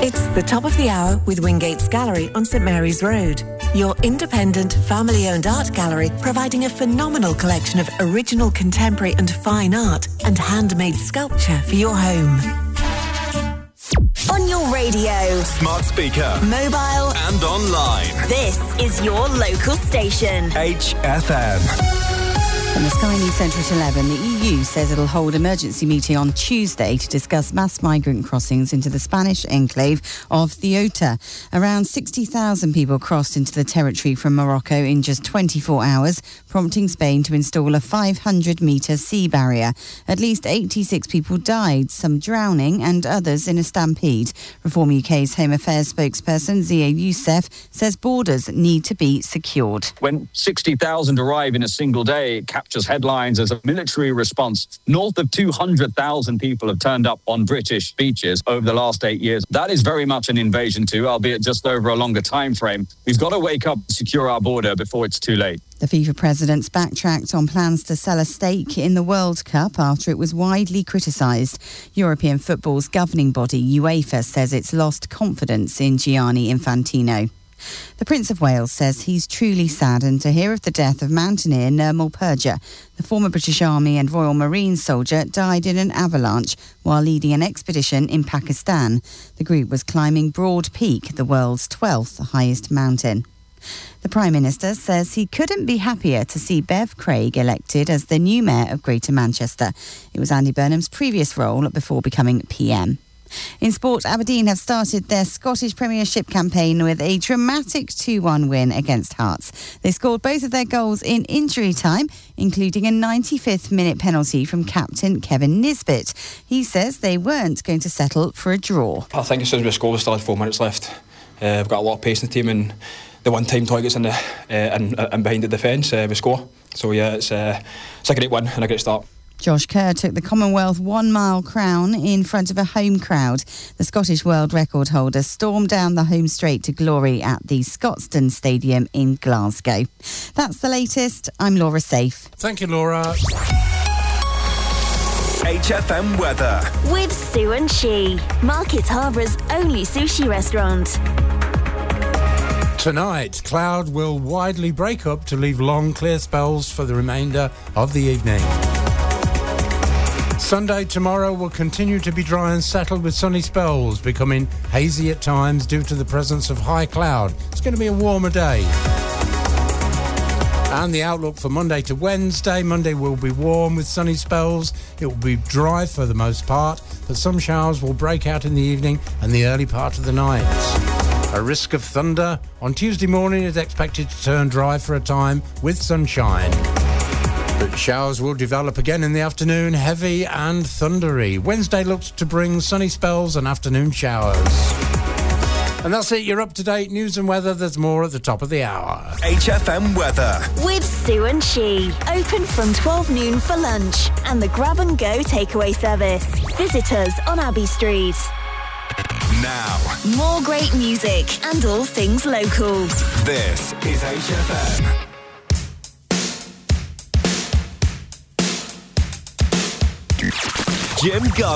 It's the top of the hour with Wingate's Gallery on St Mary's Road. Your independent, family-owned art gallery providing a phenomenal collection of original contemporary and fine art and handmade sculpture for your home. On your radio, smart speaker, mobile and online. This is your local station. HFM. From the Sky News Centre at 11, the EU says it'll hold emergency meeting on Tuesday to discuss mass migrant crossings into the Spanish enclave of Ceuta. Around 60,000 people crossed into the territory from Morocco in just 24 hours, prompting Spain to install a 500-metre sea barrier. At least 86 people died, some drowning and others in a stampede. Reform UK's Home Affairs spokesperson Zia Youssef says borders need to be secured. When 60,000 arrive in a single day, it captures headlines as a military response. North of 200,000 people have turned up on British beaches over the last 8 years. That is very much an invasion too, albeit just over a longer time frame. We've got to wake up and secure our border before it's too late. The FIFA president's backtracked on plans to sell a stake in the World Cup after it was widely criticised. European football's governing body, UEFA, says it's lost confidence in Gianni Infantino. The Prince of Wales says he's truly saddened to hear of the death of mountaineer Nirmal Purja. The former British Army and Royal Marine soldier died in an avalanche while leading an expedition in Pakistan. The group was climbing Broad Peak, the world's 12th highest mountain. The Prime Minister says he couldn't be happier to see Bev Craig elected as the new mayor of Greater Manchester. It was Andy Burnham's previous role before becoming PM. In sport, Aberdeen have started their Scottish Premiership campaign with a dramatic 2-1 win against Hearts. They scored both of their goals in injury time, including a 95th minute penalty from captain Kevin Nisbet. He says they weren't going to settle for a draw. I think as soon as we score, we still had 4 minutes left. We've got a lot of pace in the team, and the one time Toy gets in the and behind the defence, we score. So yeah, it's a great win and a great start. Josh Kerr took the Commonwealth 1 mile crown in front of a home crowd. The Scottish world record holder stormed down the home straight to glory at the Scotstoun Stadium in Glasgow. That's the latest. I'm Laura Safe. Thank you, Laura. HFM weather. With Sue and She, Market Harbour's only sushi restaurant. Tonight, cloud will widely break up to leave long, clear spells for the remainder of the evening. Sunday tomorrow will continue to be dry and settled with sunny spells, becoming hazy at times due to the presence of high cloud. It's going to be a warmer day. And the outlook for Monday to Wednesday. Monday will be warm with sunny spells. It will be dry for the most part, but some showers will break out in the evening and the early part of the night. A risk of thunder. On Tuesday morning is expected to turn dry for a time with sunshine. But showers will develop again in the afternoon, heavy and thundery. Wednesday looks to bring sunny spells and afternoon showers. And that's it, you're up to date news and weather. There's more at the top of the hour. HFM weather. With Sue and She, open from 12 noon for lunch and the grab and go takeaway service. Visit us on Abbey Street. Now, more great music and all things local. This is HFM. Jim Gardner.